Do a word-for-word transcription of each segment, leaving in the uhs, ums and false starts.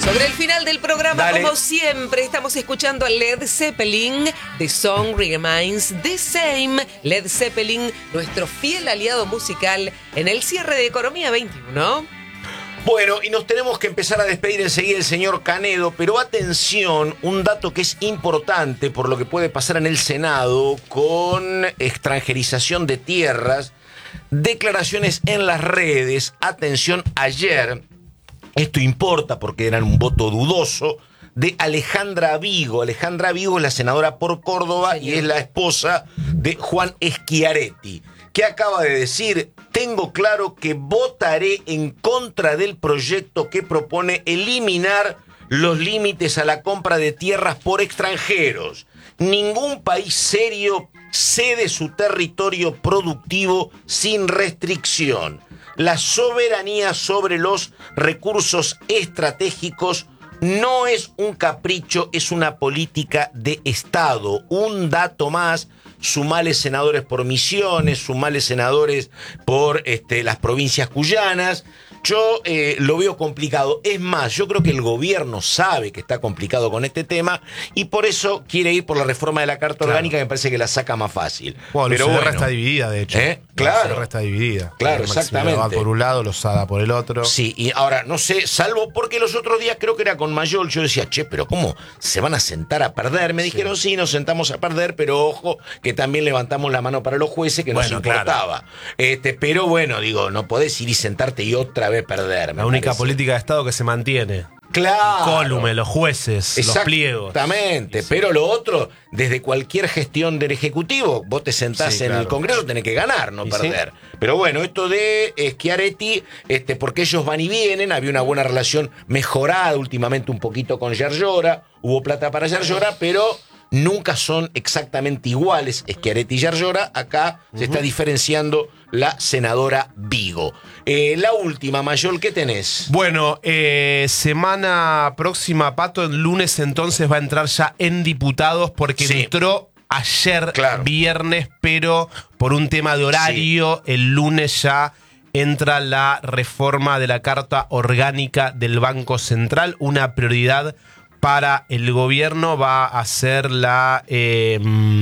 Sobre el final del programa, Dale. como siempre, estamos escuchando a Led Zeppelin. The song remains the same. Led Zeppelin, nuestro fiel aliado musical en el cierre de Economía veintiuno. Bueno, y nos tenemos que empezar a despedir enseguida el señor Canedo, pero atención, un dato que es importante por lo que puede pasar en el Senado con extranjerización de tierras, declaraciones en las redes. Atención, ayer, esto importa porque era un voto dudoso, de Alejandra Vigo. Alejandra Vigo es la senadora por Córdoba y es la esposa de Juan Schiaretti, que acaba de decir: tengo claro que votaré en contra del proyecto que propone eliminar los límites a la compra de tierras por extranjeros. Ningún país serio cede su territorio productivo sin restricción. La soberanía sobre los recursos estratégicos no es un capricho, es una política de Estado. Un dato más: sumales senadores por Misiones, sumales senadores por este, las provincias cuyanas. Yo eh, lo veo complicado. Es más, yo creo que el gobierno sabe que está complicado con este tema y por eso quiere ir por la reforma de la Carta Claro. Orgánica, que me parece que la saca más fácil. Bueno, Pero la U C R bueno, está dividida, de hecho. ¿Eh? La Claro. U C R está dividida. Claro, Maximiliano exactamente. va por un lado, Lozada por el otro. Sí, y ahora no sé, salvo porque los otros días creo que era con Mayol, yo decía, che, pero ¿cómo se van a sentar a perder? Me dijeron, sí, nos sentamos a perder, pero ojo, que también levantamos la mano para los jueces, que Bueno, nos claro. importaba. Este, pero bueno, digo, no podés ir y sentarte y otra vez perder. me La única parece. política de Estado que se mantiene. Claro. Cólume, los jueces, los pliegos. Exactamente, pero lo otro, desde cualquier gestión del Ejecutivo, vos te sentás Sí, en claro. el Congreso, tenés que ganar, no Y perder. Pero bueno, esto de Schiaretti, este, porque ellos van y vienen, había una buena relación mejorada últimamente un poquito con Yarlora, hubo plata para Yarlora, pero nunca son exactamente iguales Schiaretti y Yarlora. Acá se está diferenciando la senadora Vigo. Eh, la última, Mayol, ¿qué tenés? Bueno, eh, semana próxima, Pato, el lunes entonces va a entrar ya en diputados porque Sí. entró ayer Claro. viernes, pero por un tema de horario, el lunes ya entra la reforma de la Carta Orgánica del Banco Central, una prioridad para el gobierno. Va a ser la, eh,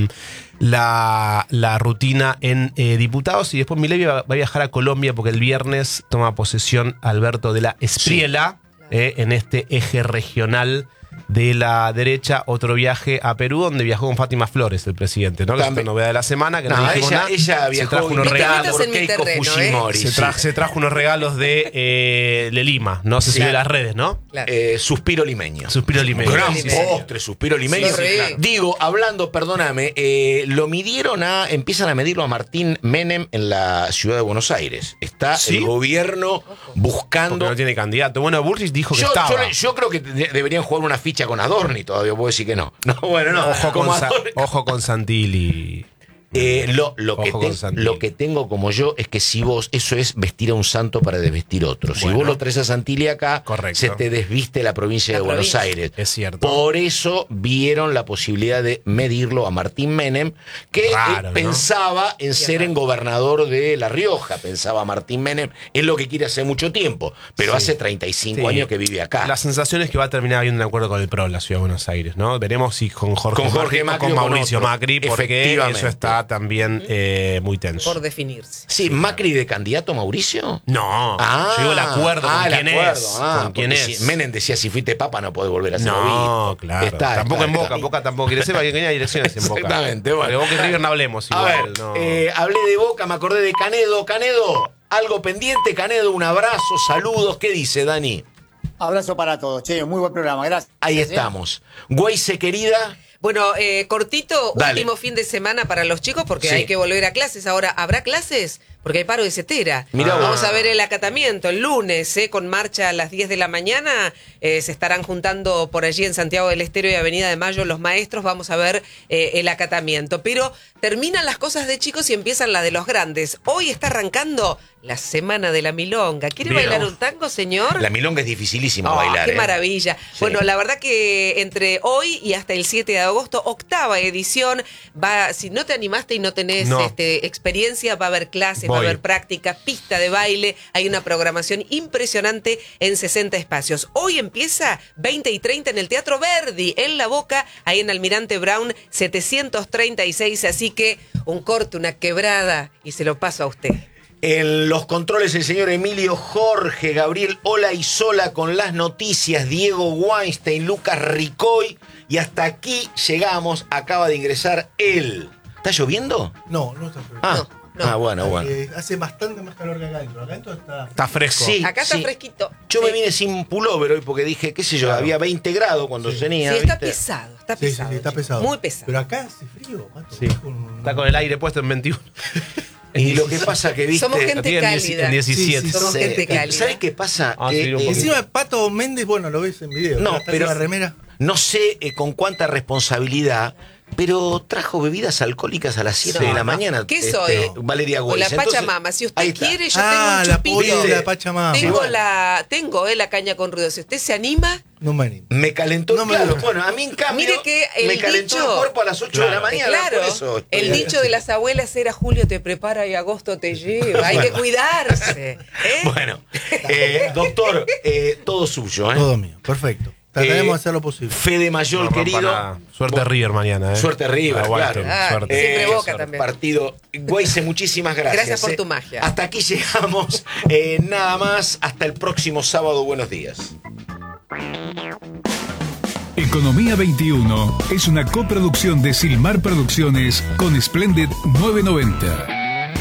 la, la rutina en eh, diputados y después Milei va, va a viajar a Colombia porque el viernes toma posesión Alberto de la Espriella, eh, en este eje regional de la derecha. Otro viaje a Perú donde viajó con Fátima Flores, el presidente, ¿no? La También. novedad de la semana, que no, No, dijimos ella, nada. ella Se viajó trajo unos invitada regalos. por En mi Keiko terreno, ¿eh? Fujimori. Se, sí. tra- se trajo unos regalos de, eh, de Lima, no sé si Sí. de las redes, ¿no? Claro. Eh, suspiro limeño. Suspiro limeño. Gran Sí, sí, postre, suspiro limeño. Sí, sí, claro. Digo, hablando, perdóname, eh, lo midieron a, empiezan a medirlo a Martín Menem en la ciudad de Buenos Aires. Está ¿Sí? el gobierno Porque buscando. no tiene candidato. Bueno, Bullrich dijo que Yo, estaba. yo, yo creo que de- deberían jugar una ficha con Adorni todavía, puedo decir que no. No, bueno, no. Ojo, como con Sa- Adorni- ojo con Santilli. Eh, lo, lo, que Ojo te- con Santilli. lo que tengo como yo es que si vos, eso es vestir a un santo para desvestir otro. Si Bueno. vos lo traes a Santilli acá, Correcto. se te desviste la provincia La de Buenos provincia. Aires. Es cierto. Por eso vieron la posibilidad de medirlo a Martín Menem, que Raro, él ¿no? pensaba en Sí, ser raro. en gobernador de La Rioja. Pensaba Martín Menem, es lo que quiere hace mucho tiempo, pero Sí. hace treinta y cinco Sí. años que vive acá. La sensación es que va a terminar habiendo un acuerdo con el P R O en la Ciudad de Buenos Aires, ¿no? Veremos si con Jorge, Con Jorge Macri, Macri o o con con Mauricio otro. Macri, porque Efectivamente. eso está también eh, muy tenso. Por definirse. Sí, Macri de candidato, Mauricio. No, Ah, yo digo el acuerdo ah, con el quién acuerdo, es. ah, con quién porque es. si Menem decía, si fuiste papa no podés volver a ser No, obispo. claro. Está, tampoco está, en Boca, está. Boca tampoco quiere ser, porque tenía direcciones en Boca. Exactamente, bueno. De Boca y River no hablemos A igual. ver, no. eh, hablé de Boca, me acordé de Canedo. Canedo, algo pendiente, Canedo, un abrazo, saludos. ¿Qué dice, Dani? Abrazo para todos, che, muy buen programa, gracias. Ahí ¿Eh? estamos. Güeyse, querida. Bueno, eh, cortito, Dale. último fin de semana para los chicos porque Sí. hay que volver a clases. Ahora, ¿habrá clases? Porque hay paro de setera. Mirá vos. Vamos a ver el acatamiento el lunes, eh, con marcha a las diez de la mañana. Eh, se estarán juntando por allí en Santiago del Estero y Avenida de Mayo los maestros. Vamos a ver eh, el acatamiento. Pero terminan las cosas de chicos y empiezan las de los grandes. Hoy está arrancando la Semana de la Milonga. ¿Quiere Bien. bailar un tango, señor? La milonga es dificilísima Ah, bailar. ¡Qué ¿eh? maravilla! Sí. Bueno, la verdad que entre hoy y hasta el siete de agosto, octava edición, va, si no te animaste y no tenés No. este, experiencia, va a haber clases, va a va a Voy. haber práctica, pista de baile, hay una programación impresionante en sesenta espacios. Hoy empieza veinte y treinta en el Teatro Verdi, en La Boca, ahí en Almirante Brown setecientos treinta y seis, así que un corte, una quebrada, y se lo paso a usted. En los controles el señor Emilio Jorge, Gabriel Ola y Sola con las noticias, Diego Weinstein, Lucas Ricoy, y hasta aquí llegamos, acaba de ingresar él. ¿Está lloviendo? No, no está fresco. Ah, No, no. ah bueno, bueno. Eh, hace bastante más calor que acá adentro. Acá adentro está... Está fresco. Sí. Acá está sí. fresquito. Yo Sí. me vine sin pullover hoy porque dije, qué sé yo, Claro. había veinte grados cuando Sí. tenía. Sí, está ¿viste? pesado, está Sí, sí, pesado. sí, está chicos, pesado. Muy pesado. Pero acá hace frío, Pato. Sí. Está con- Está con el aire puesto en veintiuno. Y lo que pasa que, viste... Somos gente Tiene cálida. en diecisiete. Sí, sí, Somos Sí, gente eh, cálida. ¿Sabes qué pasa? Ah, Que, sí, un eh, poquito. Encima Pato Méndez, bueno, lo ves en video. No, Está pero- con la remera. no sé eh, con cuánta responsabilidad, pero trajo bebidas alcohólicas a las siete Sí. de la mañana. ¿Qué este, soy? Valeria O Goiz. la Entonces, Pachamama. Si usted ahí está. quiere, yo Ah, tengo un la chupito. polilla de la Pachamama. Sí, Tengo bueno. la, tengo eh, la caña con ruido. Si usted se anima, No me animo. Me calentó, No me claro. gusta. Bueno, a mí en cambio Mire que el me calentó dicho- el cuerpo a las ocho de la Claro. mañana. claro, por eso estoy el acá. dicho de las abuelas era Julio te prepara y agosto te lleva. Hay que cuidarse. ¿eh? Bueno, eh, doctor, eh, todo suyo, ¿eh? Todo mío. Perfecto. Trataremos Eh, de hacer lo posible. Fede Mayol, No rompa querido. nada. Suerte Bueno, River mañana, ¿eh? Suerte River, Aguante, claro. Ah, suerte. Siempre Boca suerte. también. Partido. Güeyse, muchísimas gracias. Gracias por eh. tu magia. Hasta aquí llegamos. Eh, nada más. Hasta el próximo sábado. Buenos días. Economía veintiuno es una coproducción de Silmar Producciones con Splendid novecientos noventa.